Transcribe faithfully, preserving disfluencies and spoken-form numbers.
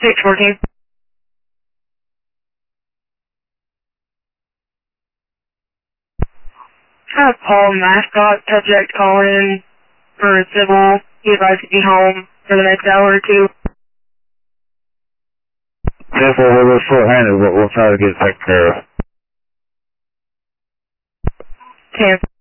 six fourteen. Uh, Paul Mascot, subject calling in for a civil. He advised to be home for the next hour or two. Careful, we're a little short-handed, but we'll try to get it taken care of. ten.